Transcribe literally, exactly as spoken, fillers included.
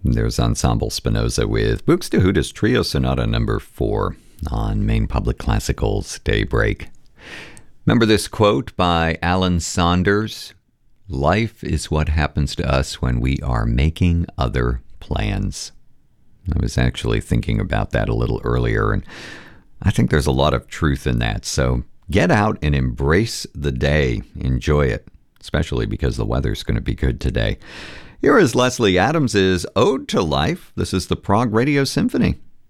There's Ensemble Spinoza with Buxtehude's Trio Sonata number four on Maine Public Classical's Daybreak. Remember this quote by Alan Saunders? Life is what happens to us when we are making other plans. I was actually thinking about that a little earlier, and I think there's a lot of truth in that. So get out and embrace the day. Enjoy it, especially because the weather's going to be good today. Here is Leslie Adams' Ode to Life. This is the Prog Radio Symphony.